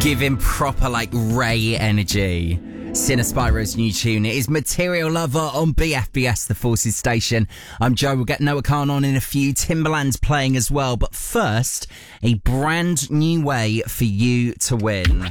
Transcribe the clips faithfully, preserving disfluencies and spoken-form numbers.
Giving proper, like, Ray energy. Cinespiro's new tune. It is Material Lover on B F B S, the Forces station. I'm Joe. We'll get Noah Khan on in a few. Timberland's playing as well. But first, a brand new way for you to win.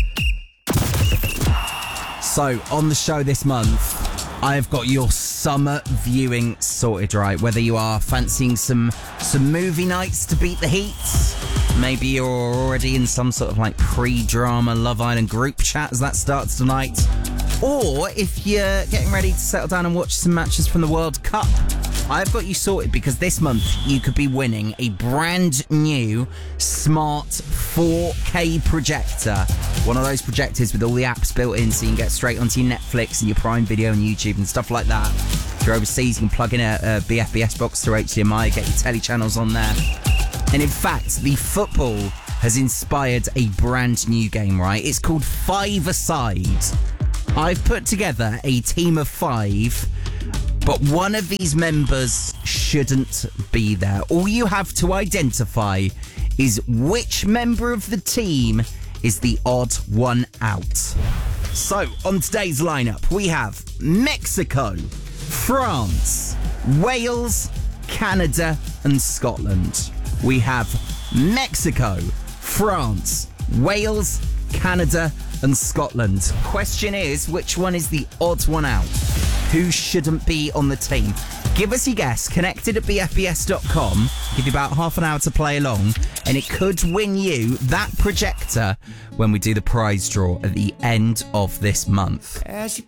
So, on the show this month, I've got your summer viewing sorted, right? Whether you are fancying some some movie nights to beat the heat, maybe you're already in some sort of like pre-drama Love Island group chat as that starts tonight, or if you're getting ready to settle down and watch some matches from the World Cup, I've got you sorted because this month you could be winning a brand new smart four K projector. One of those projectors with all the apps built in so you can get straight onto your Netflix and your Prime Video and YouTube and stuff like that. If you're overseas, you can plug in a, a B F B S box through H D M I, get your telly channels on there. And in fact, the football has inspired a brand new game, right? It's called Five-A-Side. I've put together a team of five, but one of these members shouldn't be there. All you have to identify is which member of the team is the odd one out. So, on today's lineup, we have Mexico, France, Wales, Canada, and Scotland. We have Mexico, France, Wales, Canada, and Scotland. Question is, which one is the odd one out? Who shouldn't be on the team? Give us your guess. Connected at b f b s dot com. Give you about half an hour to play along, and it could win you that projector when we do the prize draw at the end of this month. As you